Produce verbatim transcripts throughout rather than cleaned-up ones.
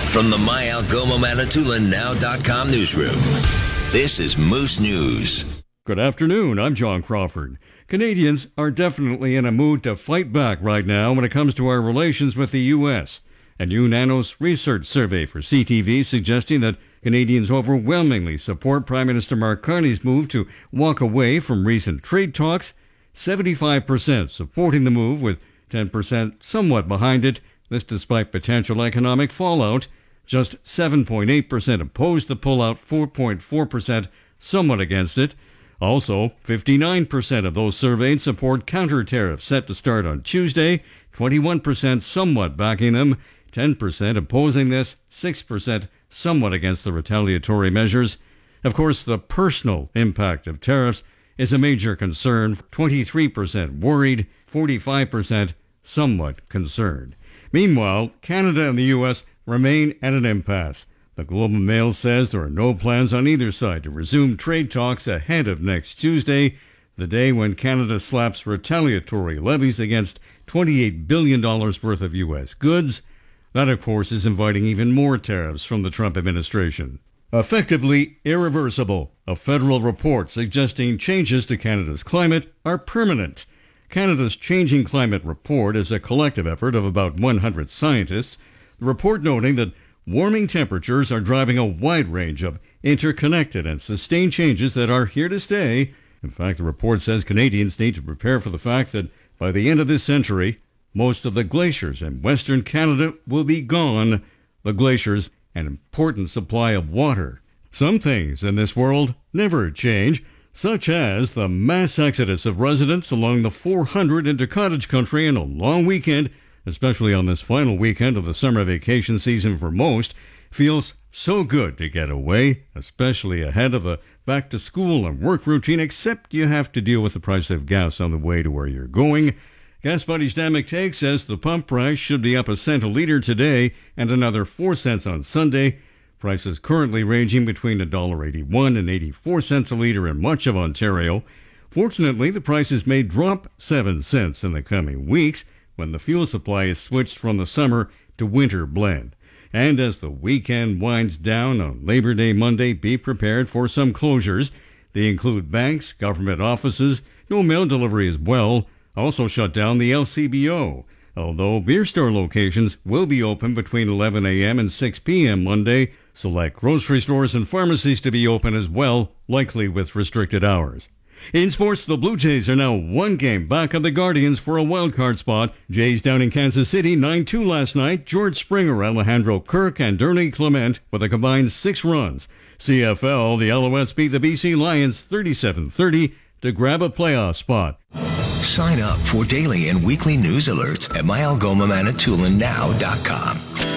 From the My Algoma Manitoulin Now dot com newsroom, this is Moose News. Good afternoon, I'm John Crawford. Canadians are definitely in a mood to fight back right now when it comes to our relations with the U S. A new Nanos research survey for C T V suggesting that Canadians overwhelmingly support Prime Minister Mark Carney's move to walk away from recent trade talks. seventy-five percent supporting the move, with ten percent somewhat behind it. This despite potential economic fallout. Just seven point eight percent opposed the pullout, four point four percent somewhat against it. Also, fifty-nine percent of those surveyed support counter tariffs set to start on Tuesday, twenty-one percent somewhat backing them, ten percent opposing this, six percent somewhat against the retaliatory measures. Of course, the personal impact of tariffs is a major concern. twenty-three percent worried, forty-five percent somewhat concerned. Meanwhile, Canada and the U S remain at an impasse. The Globe and Mail says there are no plans on either side to resume trade talks ahead of next Tuesday, the day when Canada slaps retaliatory levies against twenty-eight billion dollars worth of U S goods. That, of course, is inviting even more tariffs from the Trump administration. Effectively irreversible, a federal report suggesting changes to Canada's climate are permanent. Canada's Changing Climate Report is a collective effort of about one hundred scientists. The report noting that warming temperatures are driving a wide range of interconnected and sustained changes that are here to stay. In fact, the report says Canadians need to prepare for the fact that by the end of this century, most of the glaciers in Western Canada will be gone. The glaciers, an important supply of water. Some things in this world never change, such as the mass exodus of residents along the four hundred into cottage country in a long weekend, especially on this final weekend of the summer vacation season for most. Feels so good to get away, especially ahead of the back-to-school and work routine, except you have to deal with the price of gas on the way to where you're going. Gas Buddies Dan McTagg says the pump price should be up a cent a litre today and another four cents on Sunday. Prices currently ranging between one dollar eighty-one and eighty-four cents a litre in much of Ontario. Fortunately, the prices may drop seven cents in the coming weeks when the fuel supply is switched from the summer to winter blend. And as the weekend winds down on Labor Day Monday, be prepared for some closures. They include banks, government offices, no mail delivery as well. Also shut down the L C B O, although beer store locations will be open between eleven a.m. and six p.m. Monday. Select grocery stores and pharmacies to be open as well, likely with restricted hours. In sports, the Blue Jays are now one game back of the Guardians for a wildcard spot. Jays down in Kansas City nine two last night. George Springer, Alejandro Kirk, and Ernie Clement with a combined six runs. C F L, the Alouettes beat the B C Lions thirty-seven thirty to grab a playoff spot. Sign up for daily and weekly news alerts at My Algoma Manitoulin Now dot com.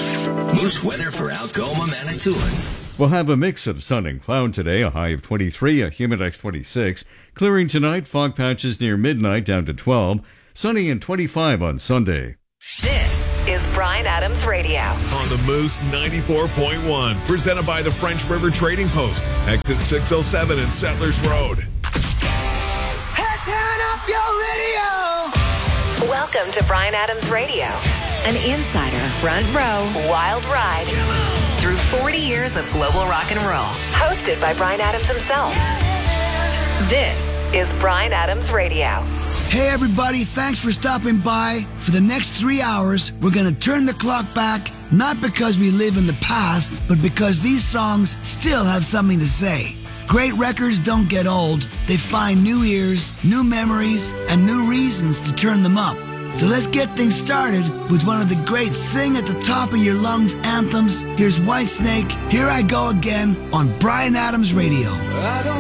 Moose weather for Algoma Manitoulin. We'll have a mix of sun and cloud today, a high of twenty-three, a humidex twenty-six. Clearing tonight, fog patches near midnight down to twelve. Sunny and twenty-five on Sunday. This is Bryan Adams Radio. On the Moose ninety-four point one, presented by the French River Trading Post. Exit six oh seven and Settlers Road. Hey, turn up your radio. Welcome to Bryan Adams Radio. An insider, front row, wild ride through forty years of global rock and roll. Hosted by Bryan Adams himself. This is Bryan Adams Radio. Hey everybody, thanks for stopping by. For the next three hours, we're going to turn the clock back, not because we live in the past, but because these songs still have something to say. Great records don't get old. They find new ears, new memories, and new reasons to turn them up. So let's get things started with one of the great sing at the top of your lungs anthems. Here's Whitesnake, Here I Go Again on Bryan Adams Radio. I don't